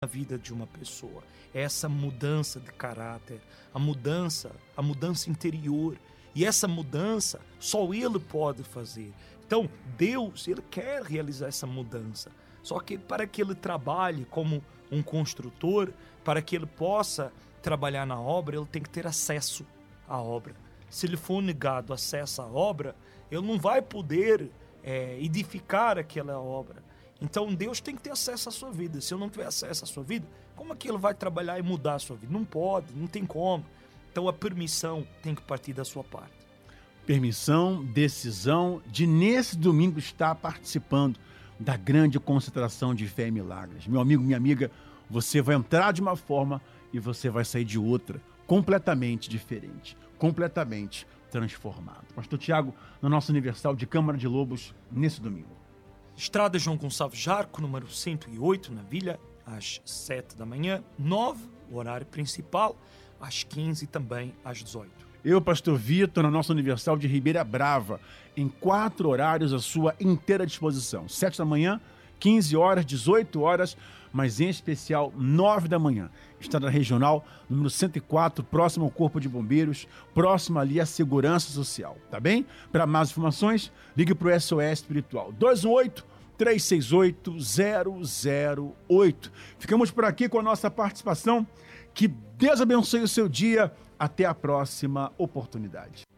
na vida de uma pessoa. É essa mudança de caráter, a mudança interior. E essa mudança só Ele pode fazer. Então, Deus, Ele quer realizar essa mudança. Só que para que Ele trabalhe como um construtor, para que Ele possa trabalhar na obra, Ele tem que ter acesso à obra. Se Ele for negado acesso à obra, Ele não vai poder edificar aquela obra. Então, Deus tem que ter acesso à sua vida. Se eu não tiver acesso à sua vida, como é que Ele vai trabalhar e mudar a sua vida? Não pode, não tem como. Então, a permissão tem que partir da sua parte. Permissão, decisão de, nesse domingo, estar participando da grande concentração de fé e milagres. Meu amigo, minha amiga, você vai entrar de uma forma e você vai sair de outra, completamente diferente, completamente transformado. Pastor Tiago, na nossa Universal de Câmara de Lobos, nesse domingo. Estrada João Gonçalves Jarco, número 108, na Vila, às 7 da manhã, 9, o horário principal, às 15 e também às 18. Eu, Pastor Vitor, na nossa Universal de Ribeira Brava, em 4 horários à sua inteira disposição. 7 da manhã, 15 horas, 18 horas, mas em especial 9 da manhã. Estrada Regional, número 104, próximo ao Corpo de Bombeiros, próximo ali à Segurança Social, tá bem? Para mais informações, ligue para o SOS Espiritual, 218-368-008. Ficamos por aqui com a nossa participação. Que Deus abençoe o seu dia. Até a próxima oportunidade.